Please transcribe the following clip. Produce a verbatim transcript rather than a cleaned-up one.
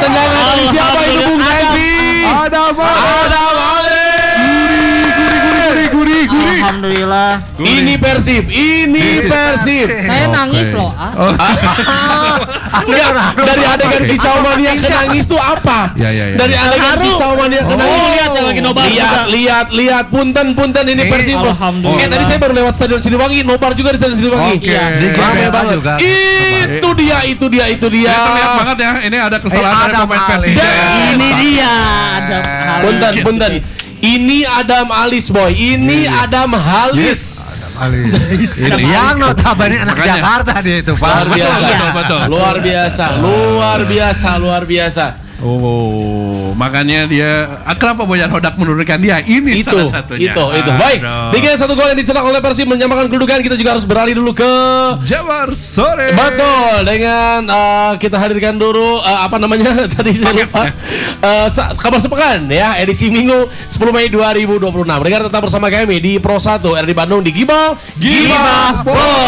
tendangan dari siapa itu Bung Selvi? Adam Adam Ali. Guri guri guri. Alhamdulillah. Ini Persib, ini Persib. Saya nangis loh. Ah. Enggak, dari adegan kicau mania ke nangis tuh apa? Ya, ya, ya. Dari adegan Haru. kicau mania ke Oh, nangis. lihat ya lagi nobar Lihat, juga. lihat, lihat. Punten, punten ini Eh, Persib. Bos. Alhamdulillah. Eh, tadi saya baru lewat Stadion Siliwangi, nobar juga di Stadion Siliwangi. Oke. Iya. Di Ramai G B K banget. juga. Itu dia, itu dia, itu dia. Ini terlihat banget ya, ini ada kesalahan Eh, dari Adam pemain Ali. Persija. Dan- Ini dia Adam Halis. Punten, punten. Ini Adam Alis boy, ini Adam Halis. Ali. Ini. Yang notabene anak Makanya. Jakarta dia itu, Pak. Luar biasa, betul, betul. luar biasa, luar biasa, luar biasa. Oh, makanya dia ah, kenapa Boyan Hodak menurunkan dia? Ini Itu, salah satunya. itu, itu. Baik, Aduh. dengan satu gol yang dicetak oleh Persib menyamakan kedudukan, kita juga harus beralih dulu ke Jabar sore. betul dengan uh, kita hadirkan dulu uh, apa namanya tadi saya lupa uh, sa- kabar sepekan ya edisi Minggu sepuluh Mei dua ribu dua puluh enam. Dengar tetap bersama kami di Pro satu R D Bandung di Gibal Gibal Boy.